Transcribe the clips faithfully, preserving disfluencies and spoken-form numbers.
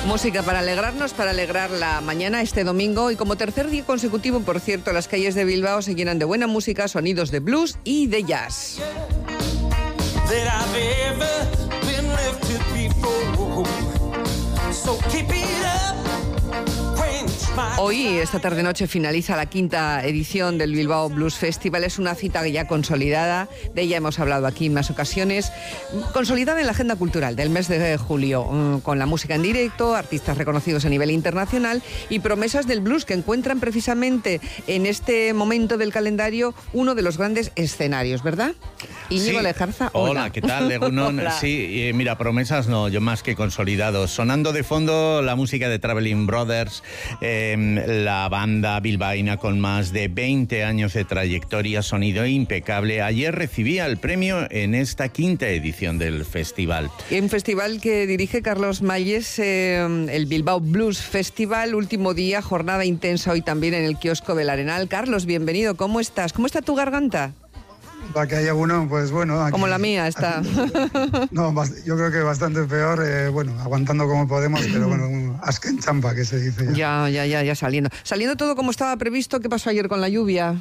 Música para alegrarnos, para alegrar la mañana este domingo. Y como tercer día consecutivo, por cierto, las calles de Bilbao se llenan de buena música, sonidos de blues y de jazz. Hoy, esta tarde-noche, finaliza la quinta edición del Bilbao Blues Festival. Es una cita ya consolidada, de ella hemos hablado aquí en más ocasiones, consolidada en la agenda cultural del mes de julio, con la música en directo, artistas reconocidos a nivel internacional y promesas del blues que encuentran precisamente en este momento del calendario uno de los grandes escenarios, ¿verdad? Íñigo Sí. Lejarza, hola. Hola, ¿qué tal, Egunon? Sí, eh, mira, promesas no, yo más que consolidados. Sonando de fondo la música de Traveling Brothers, eh, la banda bilbaína con más de veinte años de trayectoria, sonido impecable. Ayer recibía el premio en esta quinta edición del festival. Un festival que dirige Carlos Mayes, eh, el Bilbao Blues Festival, último día, jornada intensa hoy también en el kiosco del Arenal. Carlos, bienvenido, ¿cómo estás? ¿Cómo está tu garganta? Para que haya uno, pues bueno... Aquí, como la mía está. Aquí, no, yo creo que bastante peor, eh, bueno, aguantando como podemos, pero bueno, asquen champa, que se dice Ya, ya. ya, ya, ya saliendo. Saliendo todo como estaba previsto, ¿qué pasó ayer con la lluvia?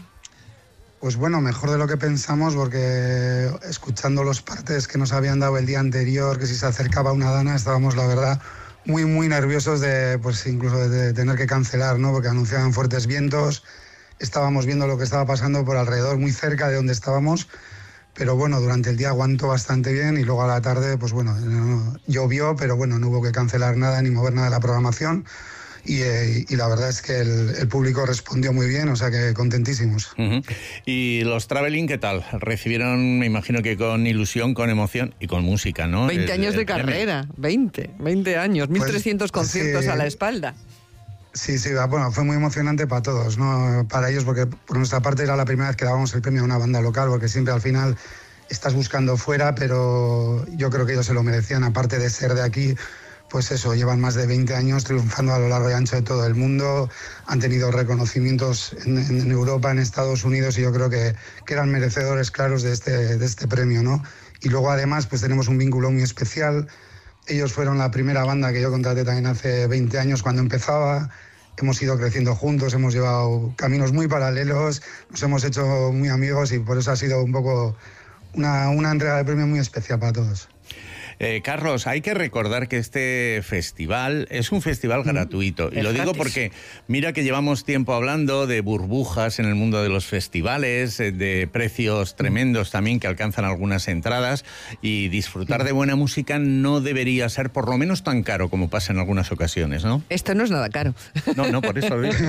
Pues bueno, mejor de lo que pensamos, porque escuchando los partes que nos habían dado el día anterior, que si se acercaba una dana, estábamos, la verdad, muy, muy nerviosos de, pues incluso de, de tener que cancelar, ¿no? Porque anunciaban fuertes vientos. Estábamos viendo lo que estaba pasando por alrededor, muy cerca de donde estábamos, pero bueno, durante el día aguantó bastante bien y luego a la tarde, pues bueno, no, llovió, pero bueno, no hubo que cancelar nada ni mover nada de la programación y, eh, y la verdad es que el, el público respondió muy bien, o sea que contentísimos. Uh-huh. ¿Y los Traveling qué tal? Recibieron, me imagino que con ilusión, con emoción y con música, ¿no? veinte el, años el de premio. carrera, veinte, veinte años, Pues, mil trescientos conciertos sí. a la espalda. Sí, sí, bueno, fue muy emocionante para todos, ¿no? Para ellos, porque por nuestra parte era la primera vez que dábamos el premio a una banda local, porque siempre al final estás buscando fuera, pero yo creo que ellos se lo merecían, aparte de ser de aquí, pues eso, llevan más de veinte años triunfando a lo largo y ancho de todo el mundo, han tenido reconocimientos en, en Europa, en Estados Unidos, y yo creo que, que eran merecedores claros de este, de este premio, ¿no? Y luego además pues tenemos un vínculo muy especial. Ellos fueron la primera banda que yo contraté también hace veinte años cuando empezaba. Hemos ido creciendo juntos, hemos llevado caminos muy paralelos, nos hemos hecho muy amigos y por eso ha sido un poco una, una entrega de premio muy especial para todos. Eh, Carlos, hay que recordar que este festival es un festival mm, gratuito. Y lo digo gratis. Porque mira que llevamos tiempo hablando de burbujas en el mundo de los festivales, de precios tremendos también que alcanzan algunas entradas, y disfrutar de buena música no debería ser por lo menos tan caro como pasa en algunas ocasiones, ¿no? Esto no es nada caro. No, no, por eso lo digo.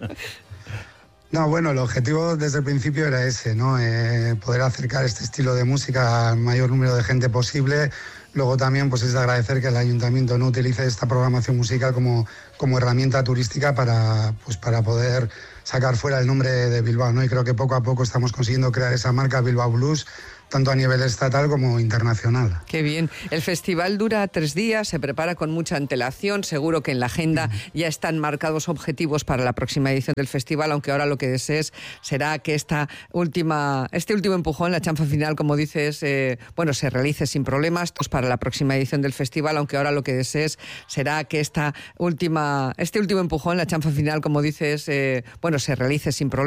No, bueno, el objetivo desde el principio era ese, ¿no? Eh, poder acercar este estilo de música al mayor número de gente posible. Luego también pues es de agradecer que el ayuntamiento no utilice esta programación musical como, como herramienta turística para, pues para poder sacar fuera el nombre de Bilbao, ¿no? Y creo que poco a poco estamos consiguiendo crear esa marca Bilbao Blues, tanto a nivel estatal como internacional. Qué bien. El festival dura tres días, se prepara con mucha antelación, seguro que en la agenda ya están marcados objetivos para la próxima edición del festival, aunque ahora lo que desees será que esta última, este último empujón, la chanfa final, como dices, eh, bueno, se realice sin problemas para la próxima edición del festival, aunque ahora lo que desees será que esta última, este último empujón, la chanfa final, como dices, eh, bueno, se realice sin problemas.